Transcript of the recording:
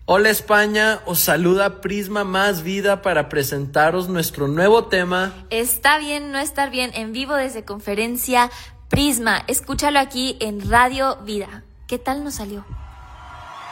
Hola España, os saluda Prisma Más Vida para presentaros nuestro nuevo tema. Está bien no estar bien, en vivo desde Conferencia Prisma. Escúchalo aquí en Radio Vida. ¿Qué tal nos salió?